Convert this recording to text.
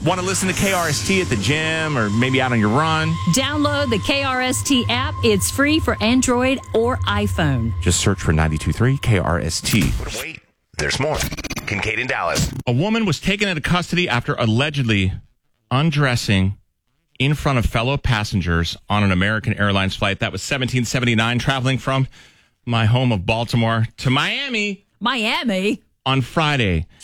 Want to listen to KRST at the gym or maybe out on your run? Download the KRST app. It's free for Android or iPhone. Just search for 92.3 KRST. Wait, there's more. Kincaid in Dallas. A woman was taken into custody after allegedly undressing in front of fellow passengers on an American Airlines flight. That was 1779, traveling from my home of Baltimore to Miami Miami? on Friday.